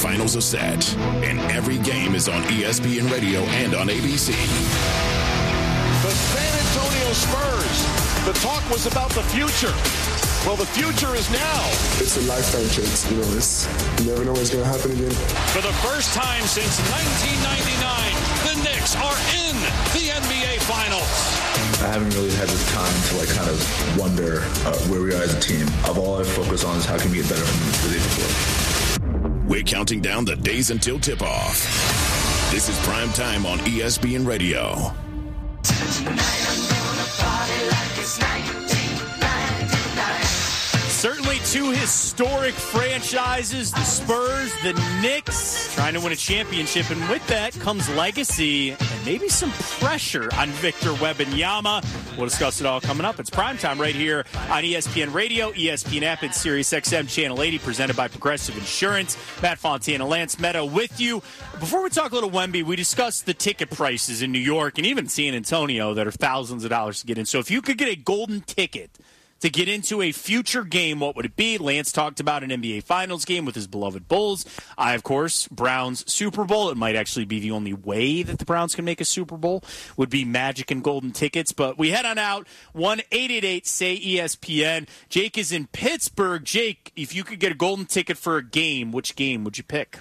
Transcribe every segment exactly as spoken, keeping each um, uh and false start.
Finals are set, and every game is on E S P N Radio and on A B C. The San Antonio Spurs. The talk was about the future. Well, the future is now. It's a lifetime chance. You know, it's, you never know what's going to happen again. For the first time since nineteen ninety-nine, the Knicks are in the N B A Finals. I haven't really had the time to like kind of wonder uh, where we are as a team. Of all I focus on is how can we get better from the day before. We're counting down the days until tip-off. This is Prime Time on E S P N Radio. Certainly two historic franchises, the Spurs, the Knicks, trying to win a championship. And with that comes legacy and maybe some pressure on Victor Wembanyama. We'll discuss it all coming up. It's primetime right here on E S P N Radio, E S P N app, and Sirius X M Channel eighty, presented by Progressive Insurance. Matt Fontana, Lance Meadow with you. Before we talk a little Wemby, we discussed the ticket prices in New York and even San Antonio that are thousands of dollars to get in. So if you could get a golden ticket to get into a future game, what would it be? Lance talked about an N B A Finals game with his beloved Bulls. I, of course, Browns Super Bowl. It might actually be the only way that the Browns can make a Super Bowl, would be Magic and golden tickets. But we head on out, one eight eight eight say E S P N. Jake is in Pittsburgh. Jake, if you could get a golden ticket for a game, which game would you pick?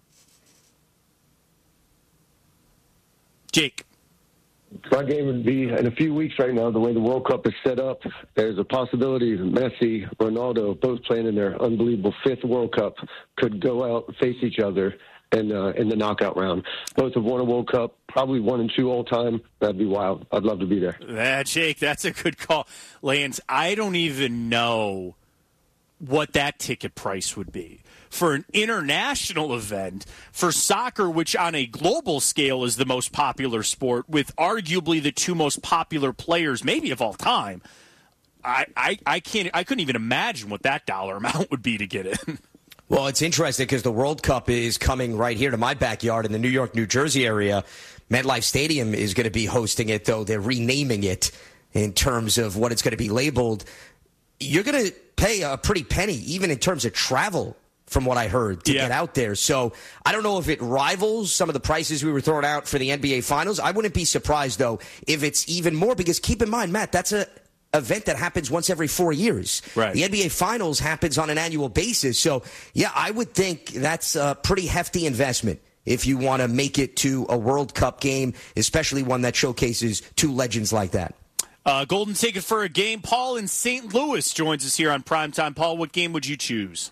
Jake. My game would be in a few weeks right now, the way the World Cup is set up. There's a possibility that Messi, Ronaldo, both playing in their unbelievable fifth World Cup, could go out and face each other in, uh, in the knockout round. Both have won a World Cup, probably one and two all time. That'd be wild. I'd love to be there. That, Jake, that's a good call. Lance, I don't even know what that ticket price would be for an international event, for soccer, which on a global scale is the most popular sport, with arguably the two most popular players, maybe of all time. I, I, I can't. I couldn't even imagine what that dollar amount would be to get in. Well, it's interesting because the World Cup is coming right here to my backyard in the New York, New Jersey area. MetLife Stadium is going to be hosting it, though they're renaming it in terms of what it's going to be labeled. You're going to pay a pretty penny, even in terms of travel, from what I heard, to yeah. get out there. So I don't know if it rivals some of the prices we were throwing out for the N B A Finals. I wouldn't be surprised, though, if it's even more, because keep in mind, Matt, that's a event that happens once every four years. Right. The N B A Finals happens on an annual basis. So, yeah, I would think that's a pretty hefty investment if you want to make it to a World Cup game, especially one that showcases two legends like that. Uh, golden ticket for a game. Paul in Saint Louis joins us here on Primetime. Paul, what game would you choose?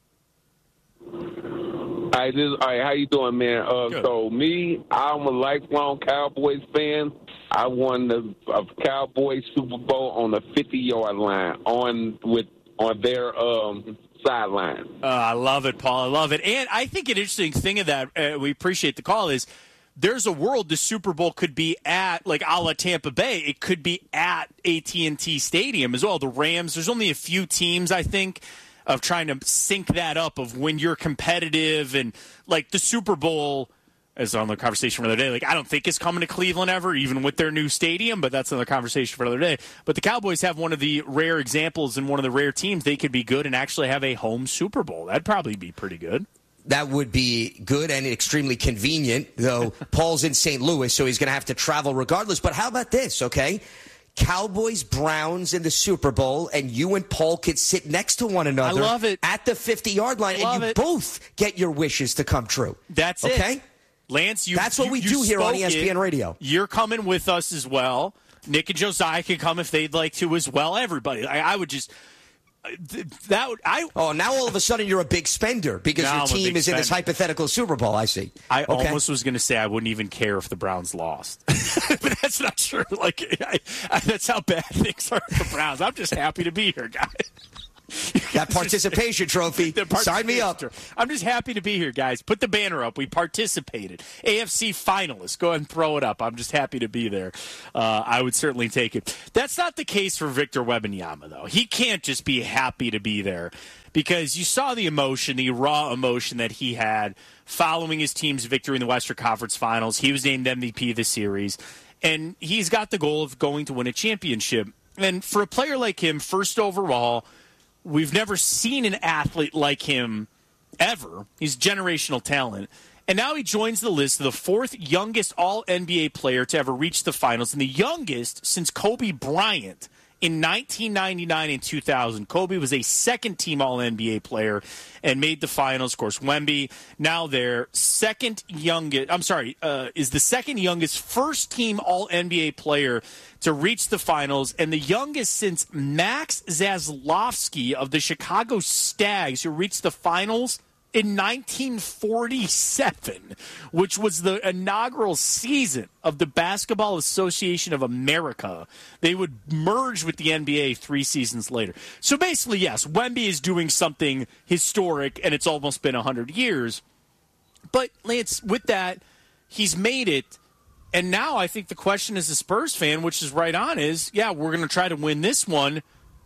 All right, this, all right, how you doing, man? Uh, so me, I'm a lifelong Cowboys fan. I won the uh, Cowboys Super Bowl on the fifty-yard line on with on their um, sideline. Uh, I love it, Paul. I love it. And I think an interesting thing of that, uh, we appreciate the call, is there's a world the Super Bowl could be at, like a la Tampa Bay. It could be at A T and T Stadium as well. The Rams, there's only a few teams, I think, of trying to sync that up of when you're competitive, and like the Super Bowl, as on the conversation for the other day, like I don't think it's coming to Cleveland ever, even with their new stadium, but that's another conversation for another day. But the Cowboys have one of the rare examples and one of the rare teams they could be good and actually have a home Super Bowl. That'd probably be pretty good. That would be good and extremely convenient, though Paul's in Saint Louis, so he's going to have to travel regardless. But how about this, okay? Cowboys, Browns in the Super Bowl, and you and Paul could sit next to one another. I love it. At the fifty-yard line, and you it. both get your wishes to come true. That's okay? it. Okay? Lance, you That's what you, we you do here on E S P N it. Radio. You're coming with us as well. Nick and Josiah can come if they'd like to as well. Everybody. I, I would just... That would, I oh, now all of a sudden you're a big spender because now your I'm a team big is in this spender. hypothetical Super Bowl. I see. I okay. almost was going to say I wouldn't even care if the Browns lost, but that's not true. Like I, I, that's how bad things are for the Browns. I'm just happy to be here, guys. That participation trophy. Sign me up. I'm just happy to be here, guys. Put the banner up. We participated. A F C finalists. Go ahead and throw it up. I'm just happy to be there. Uh, I would certainly take it. That's not the case for Victor Wembanyama, though. He can't just be happy to be there because you saw the emotion, the raw emotion that he had following his team's victory in the Western Conference Finals. He was named M V P of the series, and he's got the goal of going to win a championship. And for a player like him, first overall, we've never seen an athlete like him ever. He's generational talent. And now he joins the list of the fourth youngest All-N B A player to ever reach the finals, and the youngest since Kobe Bryant in nineteen ninety-nine and two thousand. Kobe was a second-team All-N B A player and made the finals. Of course, Wemby, now their second youngest, I'm sorry, uh, is the second youngest first-team All-N B A player to reach the finals, and the youngest since Max Zaslavsky of the Chicago Stags, who reached the finals in nineteen forty-seven, which was the inaugural season of the Basketball Association of America. They would merge with the N B A three seasons later. So basically, yes, Wemby is doing something historic, and it's almost been one hundred years. But, Lance, with that, he's made it. And now I think the question as a Spurs fan, which is right on, is, yeah, we're going to try to win this one.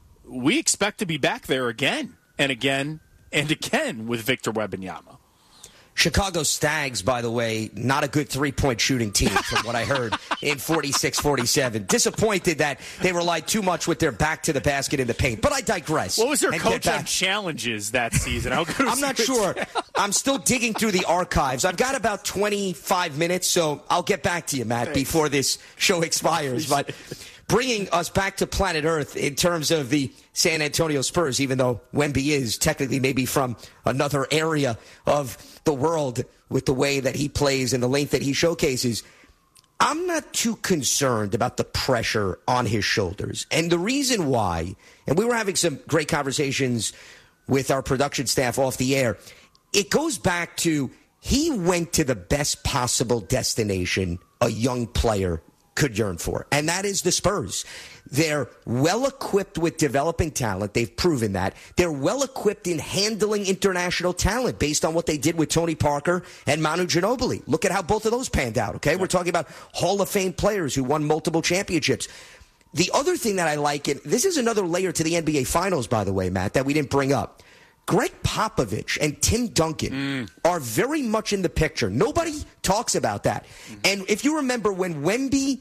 We expect to be back there again and again and again with Victor Wembanyama. Chicago Stags, by the way, not a good three-point shooting team from what I heard in forty-six forty-seven. Disappointed that they relied too much with their back to the basket in the paint. But I digress. What was their coach on challenges that season? How good was I'm not sure. I'm still digging through the archives. I've got about twenty-five minutes, so I'll get back to you, Matt, Thanks. before this show expires. But bringing us back to planet Earth in terms of the San Antonio Spurs, even though Wemby is technically maybe from another area of the world with the way that he plays and the length that he showcases, I'm not too concerned about the pressure on his shoulders. And the reason why, and we were having some great conversations with our production staff off the air, it goes back to he went to the best possible destination a young player could yearn for, and that is the Spurs. They're well-equipped with developing talent. They've proven that. They're well-equipped in handling international talent based on what they did with Tony Parker and Manu Ginobili. Look at how both of those panned out, okay? We're talking about Hall of Fame players who won multiple championships. The other thing that I like, and this is another layer to the N B A Finals, by the way, Matt, that we didn't bring up. Greg Popovich and Tim Duncan mm. are very much in the picture. Nobody talks about that. Mm. And if you remember when Wemby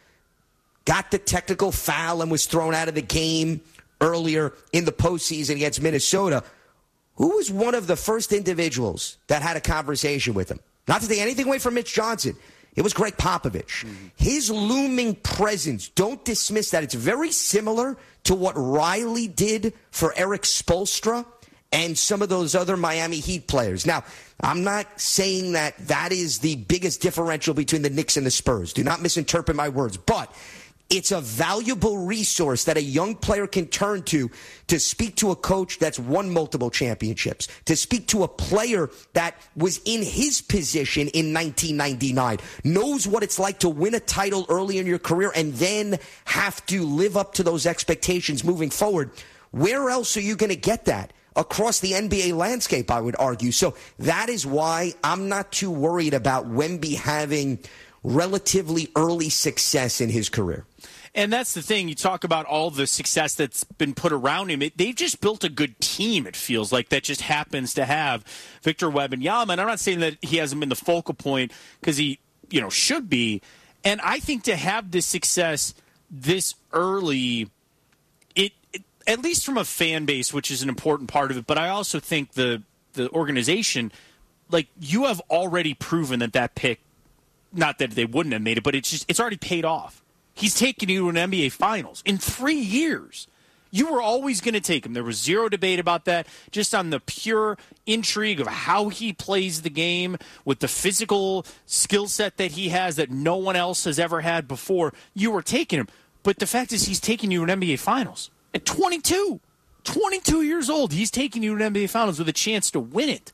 got the technical foul and was thrown out of the game earlier in the postseason against Minnesota, who was one of the first individuals that had a conversation with him? Not to take anything away from Mitch Johnson. It was Greg Popovich. Mm-hmm. His looming presence, don't dismiss that. It's very similar to what Riley did for Eric Spoelstra and some of those other Miami Heat players. Now, I'm not saying that that is the biggest differential between the Knicks and the Spurs. Do not misinterpret my words. But it's a valuable resource that a young player can turn to to speak to a coach that's won multiple championships, to speak to a player that was in his position in nineteen ninety-nine, knows what it's like to win a title early in your career and then have to live up to those expectations moving forward. Where else are you going to get that? Across the N B A landscape, I would argue. So that is why I'm not too worried about Wemby having relatively early success in his career. And that's the thing. You talk about all the success that's been put around him. It, they've just built a good team, it feels like, that just happens to have Victor Wembanyama. And I'm not saying that he hasn't been the focal point because he, you know, should be. And I think to have this success this early, it, it at least from a fan base, which is an important part of it, but I also think the the organization, like, you have already proven that that pick, not that they wouldn't have made it, but it's just it's already paid off. He's taken you to an N B A Finals in three years. You were always going to take him. There was zero debate about that. Just on the pure intrigue of how he plays the game with the physical skill set that he has that no one else has ever had before, you were taking him. But the fact is he's taking you to an N B A Finals at twenty-two. twenty-two years old. He's taking you to an N B A Finals with a chance to win it.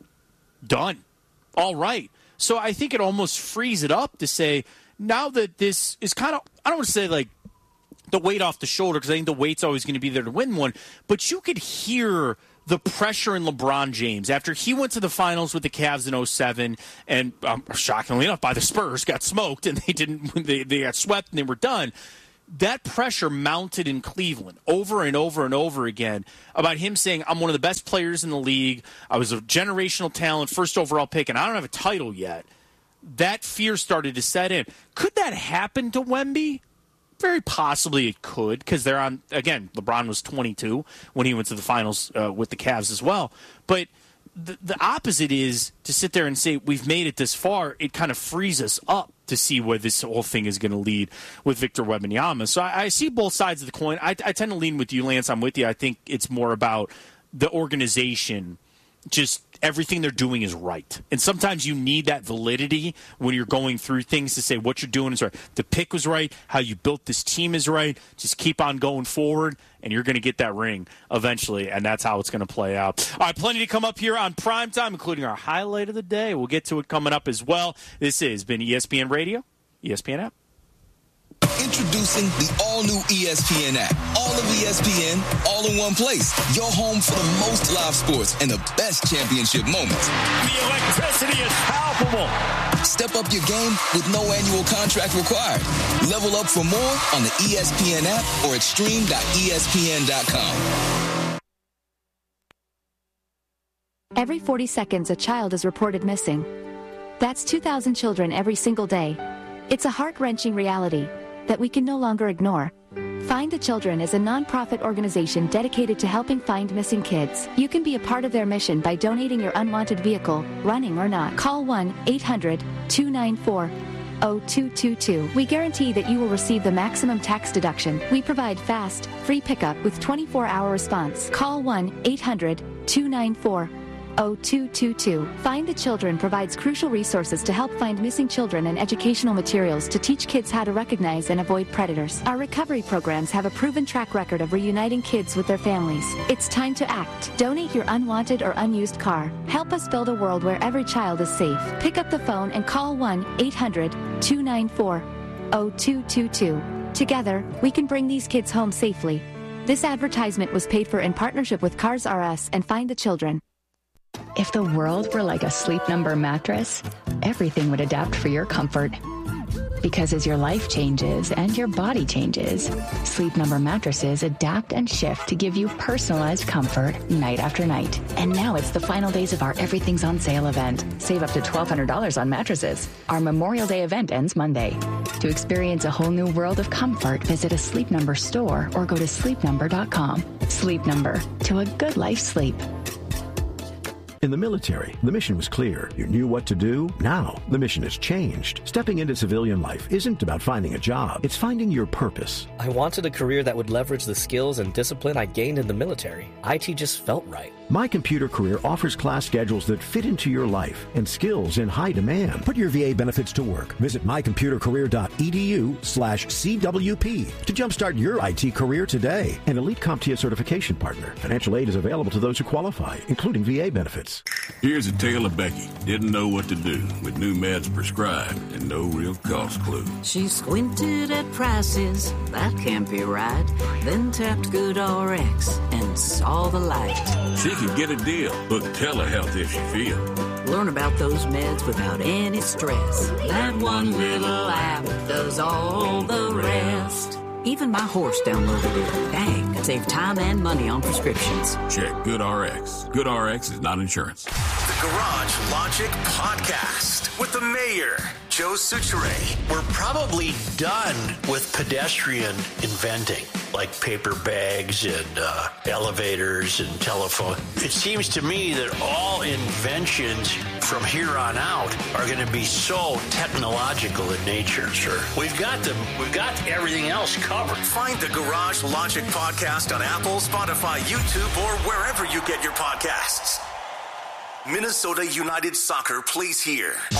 Done. All right. So I think it almost frees it up to say, now that this is kind of, I don't want to say like the weight off the shoulder, because I think the weight's always going to be there to win one, but you could hear the pressure in LeBron James after he went to the finals with the Cavs in oh seven and um, shockingly enough by the Spurs, got smoked and they didn't, they, they got swept and they were done. That pressure mounted in Cleveland over and over and over again about him saying, I'm one of the best players in the league. I was a generational talent, first overall pick, and I don't have a title yet. That fear started to set in. Could that happen to Wemby? Very possibly it could, because they're on, again, LeBron was twenty-two when he went to the finals uh, with the Cavs as well. But the, the opposite is to sit there and say we've made it this far. It kind of frees us up to see where this whole thing is going to lead with Victor Wembanyama. So I, I see both sides of the coin. I, I tend to lean with you, Lance. I'm with you. I think it's more about the organization. Just everything they're doing is right. And sometimes you need that validity when you're going through things to say what you're doing is right. The pick was right. How you built this team is right. Just keep on going forward, and you're going to get that ring eventually, and that's how it's going to play out. All right, plenty to come up here on Primetime, including our highlight of the day. We'll get to it coming up as well. This has been E S P N Radio, E S P N app. Introducing the all-new E S P N app. All of E S P N, all in one place. Your home for the most live sports and the best championship moments. The electricity is palpable. Step up your game with no annual contract required. Level up for more on the E S P N app or at stream dot E S P N dot com. Every forty seconds, a child is reported missing. That's two thousand children every single day. It's a heart-wrenching reality that we can no longer ignore. Find the Children is a non-profit organization dedicated to helping find missing kids. You can be a part of their mission by donating your unwanted vehicle, running or not. Call one eight hundred two nine four oh two two two. We guarantee that you will receive the maximum tax deduction. We provide fast, free pickup with twenty-four hour response. Call one eight hundred two nine four oh two two two. Find the Children provides crucial resources to help find missing children and educational materials to teach kids how to recognize and avoid predators. Our recovery programs have a proven track record of reuniting kids with their families. It's time to act. Donate your unwanted or unused car. Help us build a world where every child is safe. Pick up the phone and call one eight hundred two nine four oh two two two. Together, we can bring these kids home safely. This advertisement was paid for in partnership with Cars R Us and Find the Children. If the world were like a Sleep Number mattress, everything would adapt for your comfort. Because as your life changes and your body changes, Sleep Number mattresses adapt and shift to give you personalized comfort night after night. And now it's the final days of our Everything's on Sale event. Save up to twelve hundred dollars on mattresses. Our Memorial Day event ends Monday. To experience a whole new world of comfort, visit a Sleep Number store or go to sleep number dot com. Sleep Number, to a good life sleep. In the military, the mission was clear. You knew what to do. Now, the mission has changed. Stepping into civilian life isn't about finding a job. It's finding your purpose. I wanted a career that would leverage the skills and discipline I gained in the military. I T just felt right. My Computer Career offers class schedules that fit into your life and skills in high demand. Put your V A benefits to work. Visit my computer career dot e d u slash C W P to jumpstart your I T career today. An elite CompTIA certification partner. Financial aid is available to those who qualify, including V A benefits. Here's a tale of Becky. Didn't know what to do with new meds prescribed and no real cost clue. She squinted at prices, that can't be right. Then tapped GoodRx and saw the light. She could get a deal. Book telehealth if she feels. Learn about those meds without any stress. That one little app does all the rest. Even my horse downloaded it. Dang, it saved time and money on prescriptions. Check GoodRx. GoodRx is not insurance. The Garage Logic Podcast with the mayor, Joe Soucheray. We're probably done with pedestrian inventing, like paper bags and uh, elevators and telephone. It seems to me that all inventions from here on out are going to be so technological in nature, sir. We've got them. We've got everything else covered. Find the Garage Logic Podcast on Apple, Spotify, YouTube, or wherever you get your podcasts. Minnesota United Soccer plays here.